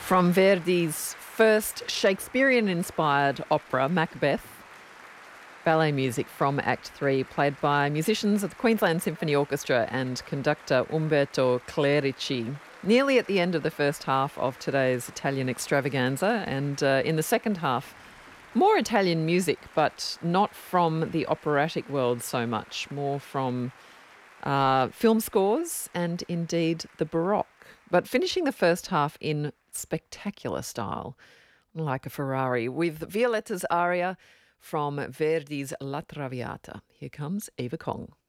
From Verdi's first Shakespearean-inspired opera, Macbeth, ballet music from Act 3, played by musicians of the Queensland Symphony Orchestra and conductor Umberto Clerici. Nearly at the end of the first half of today's Italian extravaganza, and in the second half, more Italian music, but not from the operatic world so much, more from film scores and indeed the Baroque. But finishing the first half in spectacular style, like a Ferrari, with Violetta's aria from Verdi's La Traviata. Here comes Eva Kong.